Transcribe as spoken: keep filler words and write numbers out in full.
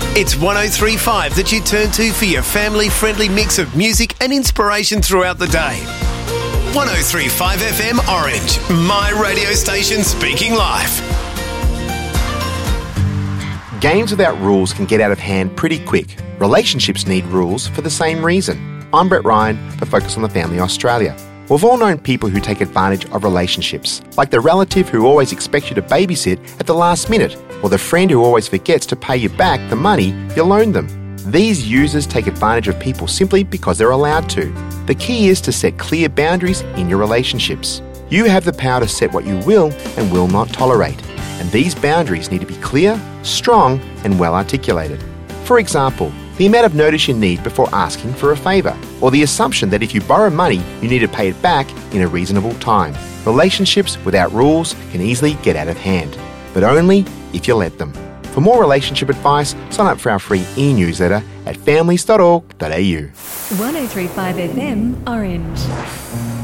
It's one oh three point five that you turn to for your family-friendly mix of music and inspiration throughout the day. one oh three point five F M Orange, my radio station speaking life. Games without rules can get out of hand pretty quick. Relationships need rules for the same reason. I'm Brett Ryan for Focus on the Family Australia. We've all known people who take advantage of relationships, like the relative who always expects you to babysit at the last minute, or the friend who always forgets to pay you back the money you loaned them. These users take advantage of people simply because they're allowed to. The key is to set clear boundaries in your relationships. You have the power to set what you will and will not tolerate, and these boundaries need to be clear, strong, and well articulated. For example, the amount of notice you need before asking for a favour, or the assumption that if you borrow money, you need to pay it back in a reasonable time. Relationships without rules can easily get out of hand, but only if you let them. For more relationship advice, sign up for our free e-newsletter at families dot org dot a u. one oh three point five F M Orange.